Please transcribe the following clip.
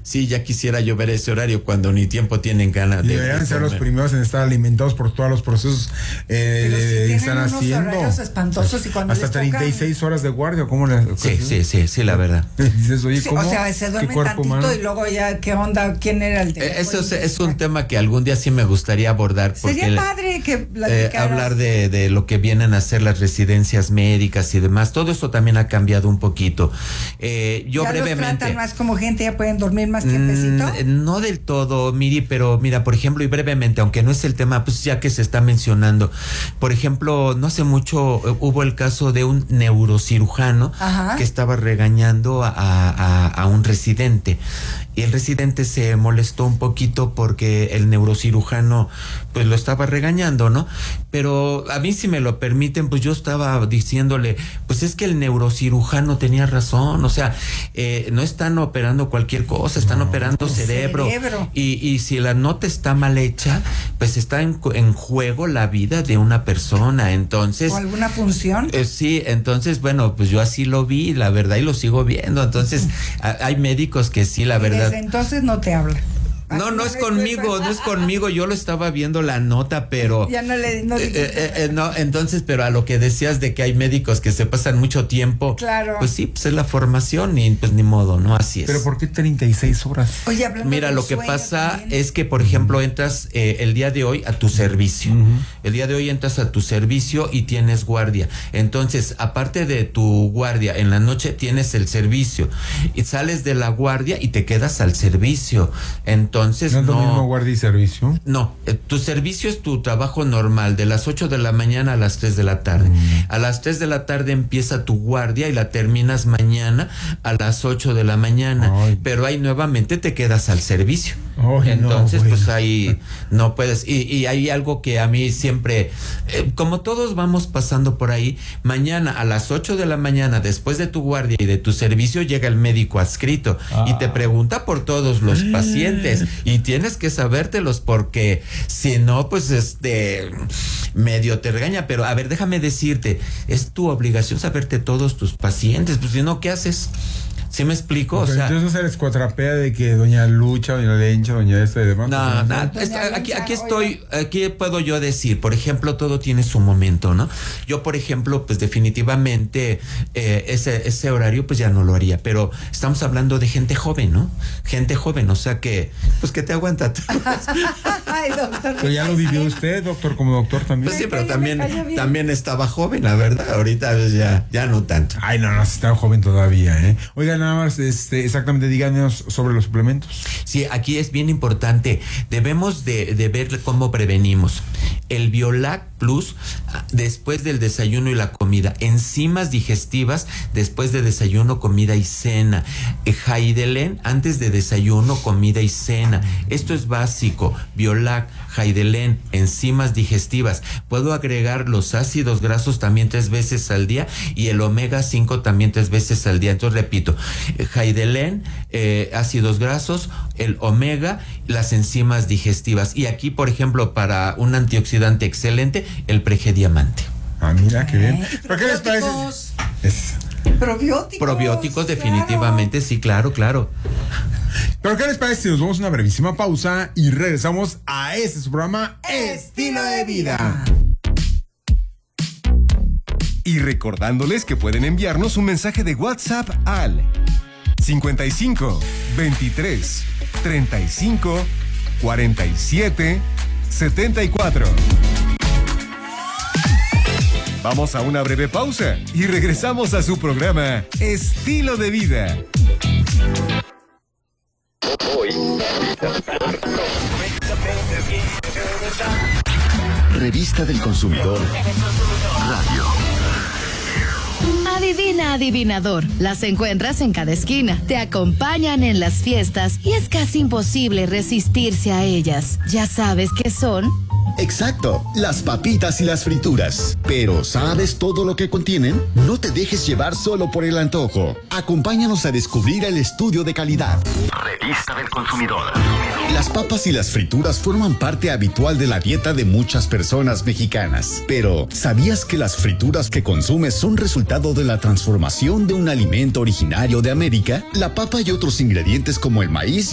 Sí, ya quisiera yo ver ese horario cuando ni tiempo tienen ganas de deberían ser los primeros en estar alimentados por todos los procesos que están haciendo. Horarios espantosos y cuando hasta 36 horas de guardia, ¿cómo le? Sí, la verdad. Dices, oye, ¿cómo? O sea, se duermen tantito y luego ya, ¿qué onda? ¿Quién era el de? Eso es un tema que algún día sí me gustaría abordar. Sería padre que hablar de lo que vienen a hacer las residencias médicas y demás. Todo eso también ha cambiado un poquito. Yo ¿Ya brevemente. los tratan más como gente, ya pueden dormir más tiempecito? No del todo, Miri, pero mira, por ejemplo, y brevemente, aunque no es el tema, pues ya que se está mencionando, por ejemplo, no hace mucho hubo el caso de un neurocirujano que estaba regañando a un residente. Y el residente se molestó un poquito porque el neurocirujano pues lo estaba regañando, ¿no? Pero a mí, si me lo permiten, pues yo estaba diciéndole, pues es que el neurocirujano tenía razón, o sea, no están operando cualquier cosa, están operando cerebro. Y si la nota está mal hecha, pues está en juego la vida de una persona, entonces... ¿O alguna función? Sí, entonces, bueno, pues yo así lo vi, la verdad, y lo sigo viendo, entonces hay médicos que sí, la verdad... Desde entonces no te habla. No es conmigo, yo lo estaba viendo la nota, pero... Ya no le... No, entonces, pero a lo que decías de que hay médicos que se pasan mucho tiempo... Claro. Pues sí, pues es la formación y pues ni modo, ¿no? Así es. ¿Pero por qué 36 horas? Oye, mira, lo que pasa es que, por ejemplo, entras el día de hoy a tu servicio. El día de hoy entras a tu servicio y tienes guardia. Entonces, aparte de tu guardia, en la noche tienes el servicio. Y sales de la guardia y te quedas al servicio. Entonces, ¿No es lo mismo guardia y servicio? No, tu servicio es tu trabajo normal, de las 8 de la mañana a las 3 de la tarde. A las 3 de la tarde empieza tu guardia y la terminas mañana a las 8 de la mañana. Pero ahí nuevamente te quedas al servicio. Entonces, pues ahí no puedes. Y hay algo que a mí siempre, como todos vamos pasando por ahí, mañana a las 8 de la mañana, después de tu guardia y de tu servicio, llega el médico adscrito y te pregunta por todos los pacientes. Y tienes que sabértelos porque si no, pues medio te regaña. Pero a ver, déjame decirte, es tu obligación saberte todos tus pacientes, pues si no, ¿qué haces? ¿Sí me explico? O sea, entonces se les cuatrapea de que doña Lucha, doña Lencha, doña esta y demás. No, aquí puedo yo decir, por ejemplo, todo tiene su momento, ¿no? Yo, por ejemplo, pues definitivamente ese horario pues ya no lo haría, pero estamos hablando de gente joven, ¿no? Gente joven, o sea que, pues que te aguanta. Ay, doctor. Pero ya lo vivió usted, doctor, como doctor también. Pues sí, pero también estaba joven, la verdad, ahorita pues, ya no tanto. Ay, no, está joven todavía, ¿eh? Oigan, nada más, exactamente, díganos sobre los suplementos. Sí, aquí es bien importante. Debemos de ver cómo prevenimos. El Biolac Plus después del desayuno y la comida. Enzimas digestivas después de desayuno, comida y cena. Jaidelen antes de desayuno, comida y cena. Esto es básico. Biolac, Jaidelen, enzimas digestivas. Puedo agregar los ácidos grasos también 3 veces al día y el omega 5 también 3 veces al día. Entonces repito, Jaidelen, ácidos grasos, el omega, las enzimas digestivas. Y aquí, por ejemplo, para un antioxidante excelente, el Pregediamante. Ah, mira, qué bien. ¿Pero qué les parece? Probióticos, definitivamente, claro. Sí, claro. ¿Pero qué les parece si nos vamos a una brevísima pausa y regresamos a este su programa Estilo de Vida? Y recordándoles que pueden enviarnos un mensaje de WhatsApp al 55 23 35 47 74. Vamos a una breve pausa y regresamos a su programa Estilo de Vida. Revista del Consumidor Radio. Adivina, adivinador. Las encuentras en cada esquina. Te acompañan en las fiestas y es casi imposible resistirse a ellas. ¿Ya sabes qué son? Exacto, las papitas y las frituras. Pero ¿sabes todo lo que contienen? No te dejes llevar solo por el antojo. Acompáñanos a descubrir el estudio de calidad. Revista del Consumidor. Las papas y las frituras forman parte habitual de la dieta de muchas personas mexicanas. Pero ¿sabías que las frituras que consumes son resultado de la transformación de un alimento originario de América? La papa y otros ingredientes como el maíz